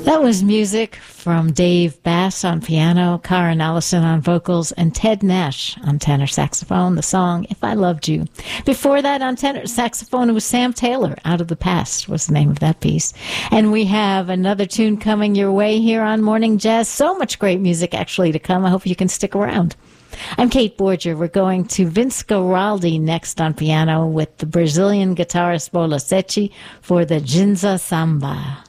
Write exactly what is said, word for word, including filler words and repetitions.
That was music from Dave Bass on piano, Karen Allison on vocals, and Ted Nash on tenor saxophone, the song If I Loved You. Before that, on tenor saxophone, it was Sam Taylor, Out of the Past was the name of that piece. And we have another tune coming your way here on Morning Jazz. So much great music actually to come. I hope you can stick around. I'm Kate Borger. We're going to Vince Guaraldi next on piano with the Brazilian guitarist Bola Sete for the Ginza Samba.